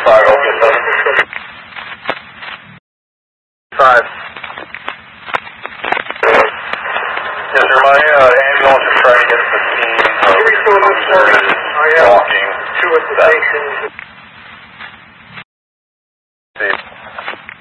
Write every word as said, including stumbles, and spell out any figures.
five, I'll get them. Five. Yes, sir, my uh, ambulance is trying to get to the scene of walking. Two at the station.